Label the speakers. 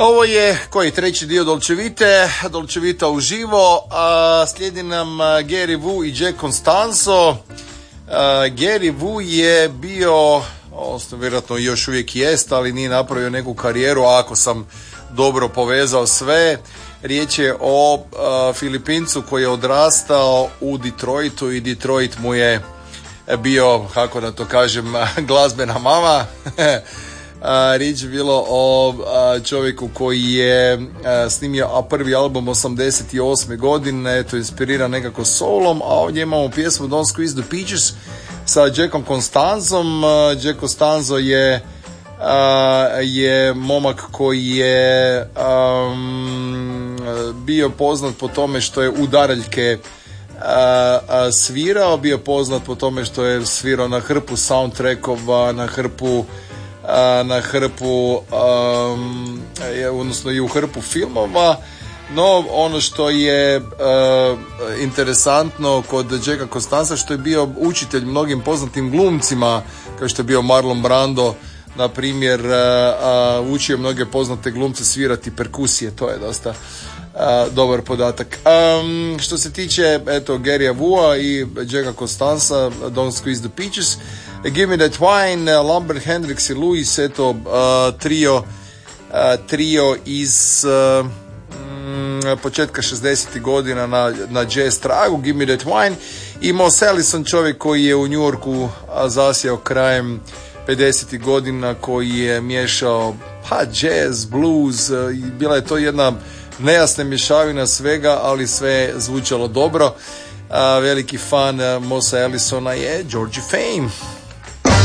Speaker 1: Ovo je koji treći dio Dolce Vite, Dolce Vita uživo, a slijedi nam Gary Wu i Jack Constanzo. Gary Wu je bio, odnosno vjerojatno još uvijek jest, ali nije napravio neku karijeru, ako sam dobro povezao sve. Riječ je o Filipincu koji je odrastao u Detroitu i Detroit mu je bio, kako da to kažem, glazbena mama. Riječ je bilo o čovjeku koji je snimio prvi album 88. godine, eto, inspiriran nekako soulom, a ovdje imamo pjesmu Don't Squeeze the Peaches sa Jackom Constanzom. Jack Constanzo je momak koji je bio poznat po tome što je udaraljke svirao, bio poznat po tome što je svirao na hrpu soundtrackova, na hrpu odnosno i u hrpu filmova. No, ono što je interesantno kod Jacka Constanza, što je bio učitelj mnogim poznatim glumcima, kao što je bio Marlon Brando, na primjer, učio mnoge poznate glumce svirati perkusije. To je dosta dobar podatak. Što se tiče Gary'a Wua i Jacka Constanza, Don't Squeeze the Peaches, Give Me That Wine, Lambert, Hendrix i Lewis, trio iz početka 60. godina na jazz tragu. Give Me That Wine. I Mos Allison, čovjek koji je u New Yorku zasjeo krajem 50. godina, koji je miješao jazz, blues, bila je to jedna nejasna mješavina svega, ali sve je zvučalo dobro. Veliki fan Mosa Allisona je Georgie Fame.